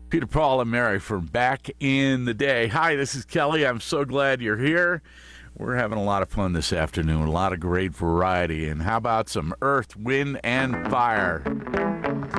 Peter, Paul, and Mary from back in the day. Hi, this is Kelly. I'm so glad you're here. We're having a lot of fun this afternoon, a lot of great variety. And how about some earth, wind, and fire?